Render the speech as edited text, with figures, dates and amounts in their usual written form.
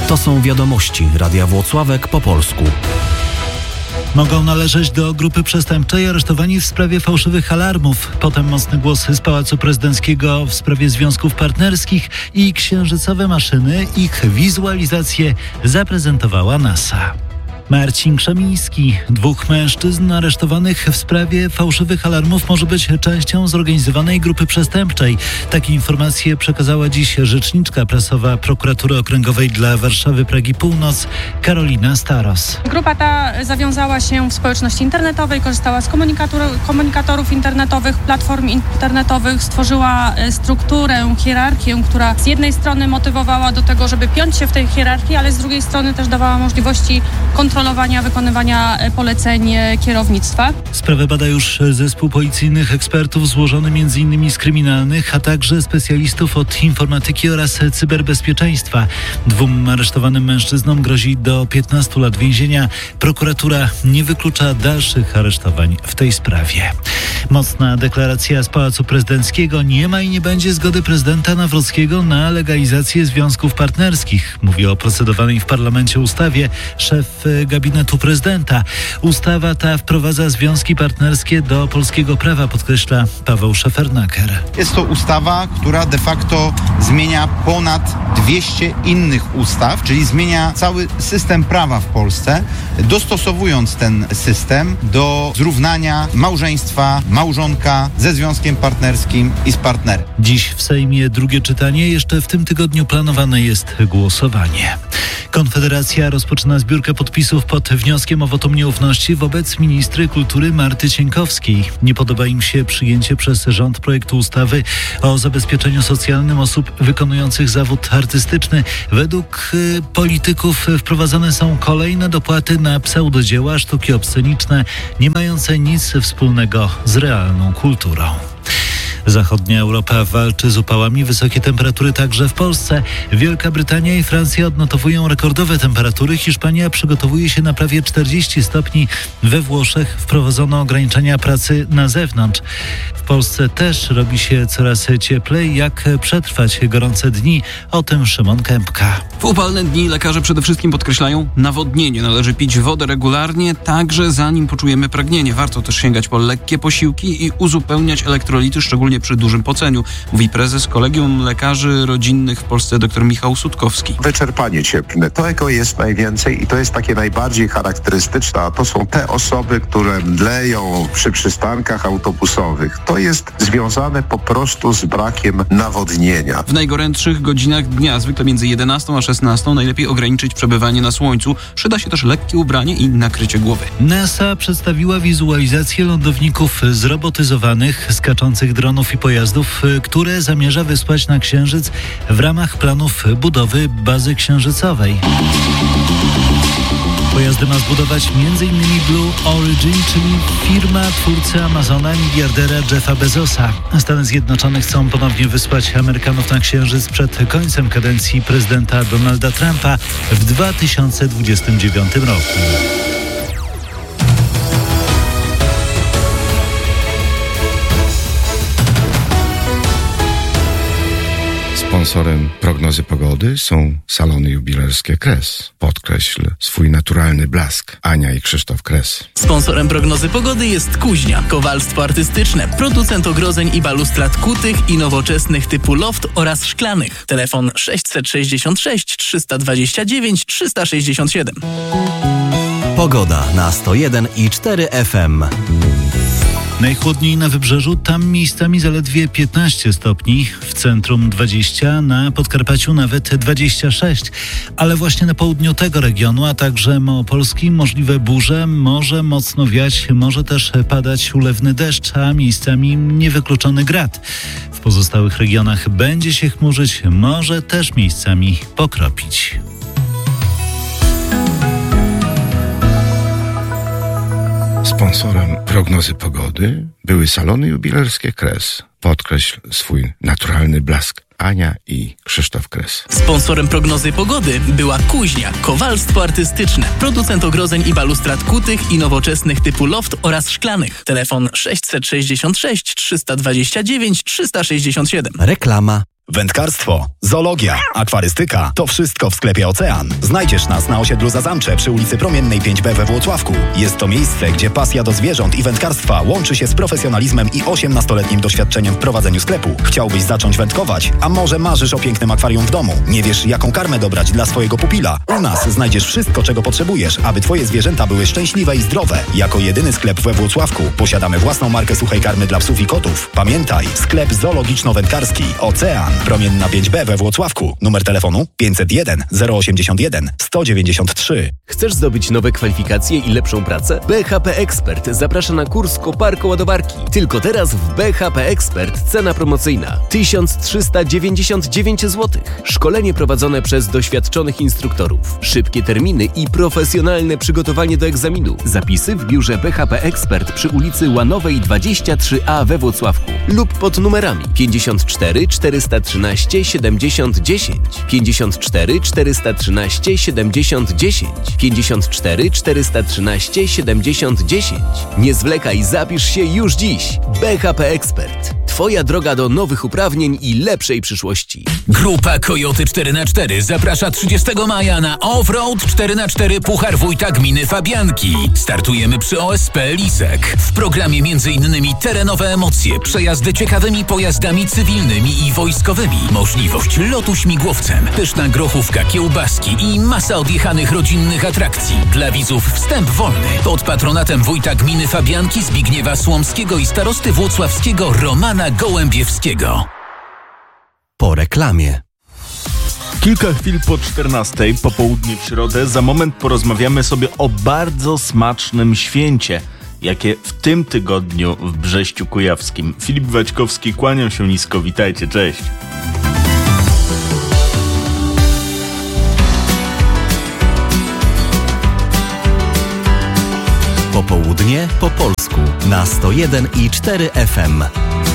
To są wiadomości Radia Włocławek po polsku. Mogą należeć do grupy przestępczej aresztowani w sprawie fałszywych alarmów. Potem mocny głos z Pałacu Prezydenckiego w sprawie związków partnerskich i księżycowe maszyny. Ich wizualizację zaprezentowała NASA. Marcin Krzemiński. 2 mężczyzn aresztowanych w sprawie fałszywych alarmów może być częścią zorganizowanej grupy przestępczej. Takie informacje przekazała dziś rzeczniczka prasowa Prokuratury Okręgowej dla Warszawy Pragi Północ Karolina Staros. Grupa ta zawiązała się w społeczności internetowej, korzystała z komunikatorów internetowych, platform internetowych, stworzyła strukturę, hierarchię, która z jednej strony motywowała do tego, żeby piąć się w tej hierarchii, ale z drugiej strony też dawała możliwości kontrolowania, wykonywania poleceń kierownictwa. Sprawę bada już zespół policyjnych ekspertów złożony m.in. z kryminalnych, a także specjalistów od informatyki oraz cyberbezpieczeństwa. 2 aresztowanym mężczyznom grozi do 15 lat więzienia. Prokuratura nie wyklucza dalszych aresztowań w tej sprawie. Mocna deklaracja z Pałacu Prezydenckiego. Nie ma i nie będzie zgody prezydenta Nawrockiego na legalizację związków partnerskich. Mówi o procedowanej w parlamencie ustawie szef gabinetu prezydenta. Ustawa ta wprowadza związki partnerskie do polskiego prawa, podkreśla Paweł Szefernaker. Jest to ustawa, która de facto zmienia ponad 200 innych ustaw, czyli zmienia cały system prawa w Polsce, dostosowując ten system do zrównania małżeństwa, małżonka ze związkiem partnerskim i z partnerem. Dziś w Sejmie drugie czytanie. Jeszcze w tym tygodniu planowane jest głosowanie. Konfederacja rozpoczyna zbiórkę podpisów pod wnioskiem o wotum nieufności wobec ministry kultury Marty Cienkowskiej. Nie podoba im się przyjęcie przez rząd projektu ustawy o zabezpieczeniu socjalnym osób wykonujących zawód artystyczny. Według polityków wprowadzane są kolejne dopłaty na pseudodzieła, sztuki obsceniczne, nie mające nic wspólnego z realną kulturą. Zachodnia Europa walczy z upałami, wysokie temperatury także w Polsce. Wielka Brytania i Francja odnotowują rekordowe temperatury. Hiszpania przygotowuje się na prawie 40 stopni. We Włoszech wprowadzono ograniczenia pracy na zewnątrz. W Polsce też robi się coraz cieplej. Jak przetrwać gorące dni? O tym Szymon Kępka. W upalne dni lekarze przede wszystkim podkreślają nawodnienie. Należy pić wodę regularnie, także zanim poczujemy pragnienie. Warto też sięgać po lekkie posiłki i uzupełniać elektrolity, szczególnie przy dużym poceniu, mówi prezes Kolegium Lekarzy Rodzinnych w Polsce dr Michał Sutkowski. Wyczerpanie cieplne, tego jest najwięcej i to jest takie najbardziej charakterystyczne, a to są te osoby, które mdleją przy przystankach autobusowych. To jest związane po prostu z brakiem nawodnienia. W najgorętszych godzinach dnia, zwykle między 11 a 16, najlepiej ograniczyć przebywanie na słońcu. Przyda się też lekkie ubranie i nakrycie głowy. NASA przedstawiła wizualizację lądowników zrobotyzowanych, skaczących dronów i pojazdów, które zamierza wysłać na Księżyc w ramach planów budowy bazy księżycowej. Pojazdy ma zbudować m.in. Blue Origin, czyli firma twórcy Amazona, miliardera Jeffa Bezosa. Stany Zjednoczone chcą ponownie wysłać Amerykanów na Księżyc przed końcem kadencji prezydenta Donalda Trumpa w 2029 roku. Sponsorem prognozy pogody są salony jubilerskie Kres. Podkreśl swój naturalny blask. Ania i Krzysztof Kres. Sponsorem prognozy pogody jest Kuźnia. Kowalstwo artystyczne. Producent ogrodzeń i balustrad kutych i nowoczesnych typu loft oraz szklanych. Telefon 666 329 367. Pogoda na 101,4 FM. Najchłodniej na wybrzeżu, tam miejscami zaledwie 15 stopni, w centrum 20, na Podkarpaciu nawet 26. Ale właśnie na południu tego regionu, a także Małopolski możliwe burze, może mocno wiać, może też padać ulewny deszcz, a miejscami niewykluczony grad. W pozostałych regionach będzie się chmurzyć, może też miejscami pokropić. Sponsorem prognozy pogody były salony jubilerskie Kres. Podkreśl swój naturalny blask. Ania i Krzysztof Kres. Sponsorem prognozy pogody była Kuźnia. Kowalstwo artystyczne. Producent ogrodzeń i balustrad kutych i nowoczesnych typu loft oraz szklanych. Telefon 666 329 367. Reklama. Wędkarstwo, zoologia, akwarystyka – to wszystko w sklepie Ocean. Znajdziesz nas na osiedlu Zazamcze przy ulicy Promiennej 5B we Włocławku. Jest to miejsce, gdzie pasja do zwierząt i wędkarstwa łączy się z profesjonalizmem i 18-letnim doświadczeniem w prowadzeniu sklepu. Chciałbyś zacząć wędkować? A może marzysz o pięknym akwarium w domu? Nie wiesz, jaką karmę dobrać dla swojego pupila? U nas znajdziesz wszystko, czego potrzebujesz, aby twoje zwierzęta były szczęśliwe i zdrowe. Jako jedyny sklep we Włocławku posiadamy własną markę suchej karmy dla psów i kotów. Pamiętaj, sklep zoologiczno-wędkarski Ocean. Promienna 5B we Włocławku. Numer telefonu 501 081 193. Chcesz zdobyć nowe kwalifikacje i lepszą pracę? BHP Expert zaprasza na kurs koparko-ładowarki. Tylko teraz w BHP Expert cena promocyjna 1399 zł. Szkolenie prowadzone przez doświadczonych instruktorów. Szybkie terminy i profesjonalne przygotowanie do egzaminu. Zapisy w biurze BHP Expert przy ulicy Łanowej 23A we Włocławku lub pod numerami 54 413 70 10, 54 413 70 10, 54 413 70 10. Nie zwlekaj, zapisz się już dziś. BHP Expert. Twoja droga do nowych uprawnień i lepszej przyszłości. Grupa Coyote 4x4 zaprasza 30 maja na Offroad 4x4 Puchar Wójta Gminy Fabianki. Startujemy przy OSP Lisek. W programie m.in. terenowe emocje, przejazdy ciekawymi pojazdami cywilnymi i wojskowymi, możliwość lotu śmigłowcem, pyszna grochówka, kiełbaski i masa odjechanych rodzinnych atrakcji. Dla widzów wstęp wolny. Pod patronatem wójta gminy Fabianki Zbigniewa Słomskiego i starosty włocławskiego Romana Gołębiewskiego. Po reklamie. Kilka chwil po 14:00, po południu w środę, za moment porozmawiamy sobie o bardzo smacznym święcie, jakie w tym tygodniu w Brześciu Kujawskim. Filip Waćkowski, kłaniam się nisko, witajcie, cześć. Popołudnie po polsku na 101,4 FM.